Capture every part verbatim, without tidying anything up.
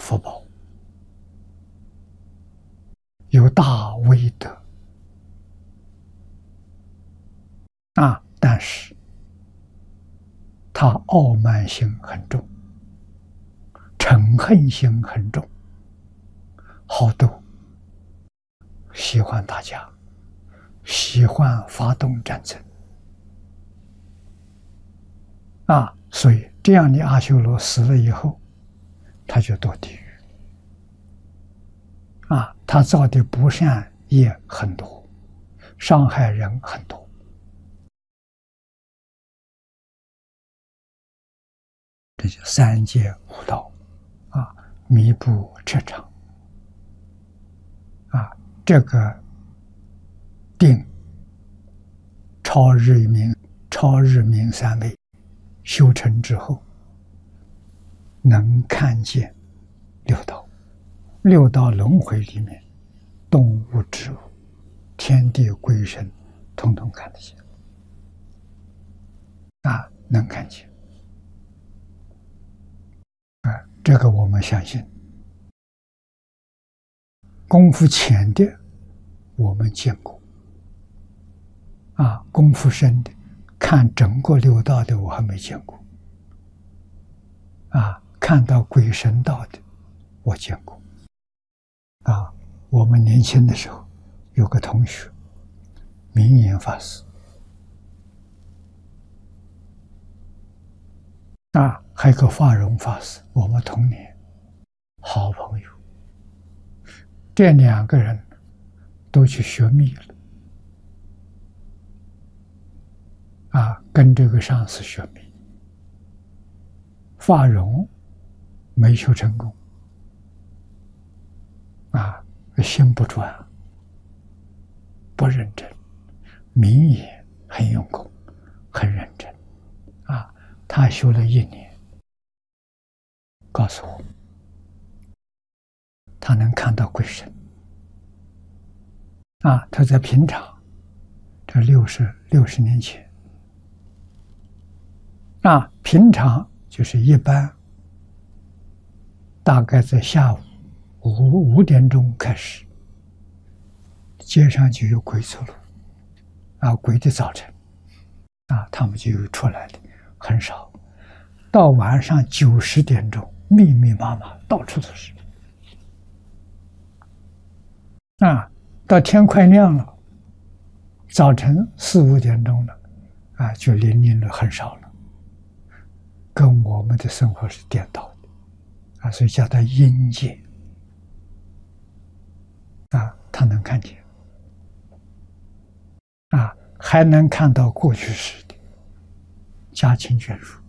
福报，有大威德啊，但是他傲慢心很重，嗔恨心很重，好斗，喜欢打架，喜欢发动战争啊，所以这样的阿修罗死了以后，他就堕地狱啊，他造的不善业很多，伤害人很多。这叫三界五道啊，弥不彻常啊，这个定超日明超日明三昧修成之后，能看见六道，六道轮回里面，动物、植物、天地鬼神，统统看得见啊，能看见啊，这个我们相信。功夫浅的，我们见过啊，功夫深的，看整个六道的我还没见过啊，看到鬼神道的我见过啊。我们年轻的时候有个同学明眼法师啊，还有个法融法师，我们同年好朋友，这两个人都去学密了啊，跟这个上师学密。法融没修成功啊，心不专，不认真。明眼很用功，很认真啊。他修了一年，告诉我，他能看到鬼神啊。他在平常，这六十六十年前啊，平常就是一般，大概在下午五五点钟开始，街上就有鬼走路啊，鬼的早晨啊，他们就有出来的，很少。到晚上九十点钟，密密麻麻，到处都是啊。到天快亮了，早晨四五点钟了啊，就零零的很少了，跟我们的生活是颠倒的啊，所以叫它阴界啊，他能看见啊，还能看到过去时的家亲眷属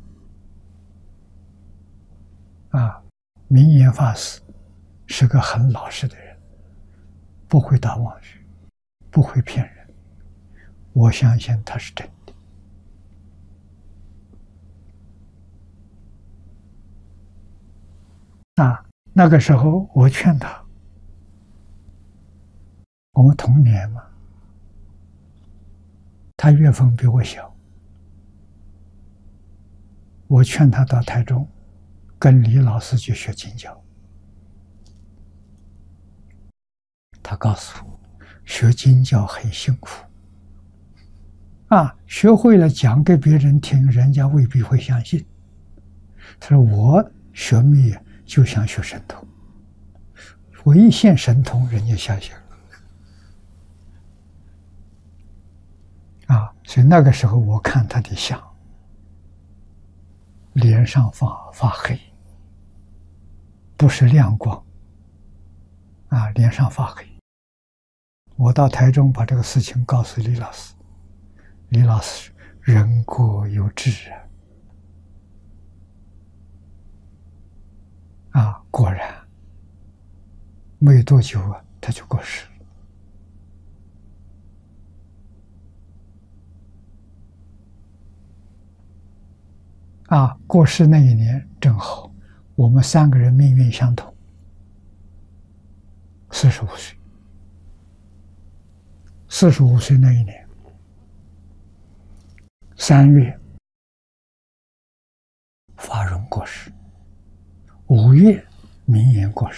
啊。明眼法师是个很老实的人，不会打妄语，不会骗人，我相信他是真的啊。那个时候我劝他，我们同年嘛，他月份比我小，我劝他到台中跟李老师去学经教。他告诉我，学经教很辛苦啊，学会了讲给别人听，人家未必会相信。他说我学密就想学神通，我一现神通，人家相信了啊。所以那个时候我看他的相，脸上发发黑，不是亮光啊，脸上发黑。我到台中把这个事情告诉李老师，李老师人各有志啊，啊，果然没多久啊，他就过世了。啊，过世那一年正好，我们三个人命运相同，四十五岁。四十五岁那一年，三月，法融过世，五月名言过世。